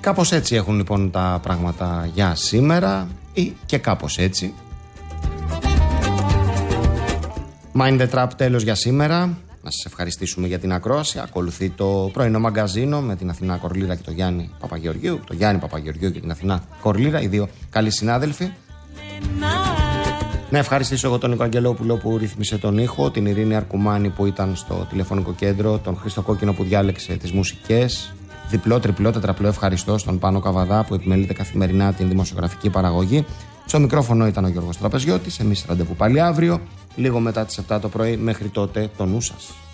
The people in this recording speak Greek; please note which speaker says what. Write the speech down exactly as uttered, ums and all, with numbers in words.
Speaker 1: Κάπως έτσι έχουν λοιπόν τα πράγματα για σήμερα, ή και κάπως έτσι. Mind the Trap, τέλος για σήμερα. Να σας ευχαριστήσουμε για την ακρόαση. Ακολουθεί το πρωινό μαγκαζίνο με την Αθηνά Κορλήρα και τον Γιάννη Παπαγεωργίου. Το Γιάννη Παπαγεωργίου και την Αθηνά Κορλήρα, οι δύο καλοί συνάδελφοι. Να ευχαριστήσω εγώ τον Νίκο Αγγελόπουλο που ρύθμισε τον ήχο, την Ειρήνη Αρκουμάνη που ήταν στο τηλεφωνικό κέντρο, τον Χρήστο Κόκκινο που διάλεξε τις μουσικές. Διπλό, τριπλό, τετραπλό ευχαριστώ στον Πάνο Καβαδά που επιμελείται καθημερινά την δημοσιογραφική παραγωγή. Στο μικρόφωνο ήταν ο Γιώργος Τραπεζιώτης. Εμείς ραντεβού πάλι αύριο, λίγο μετά τις επτά το πρωί. Μέχρι τότε, το νου σας.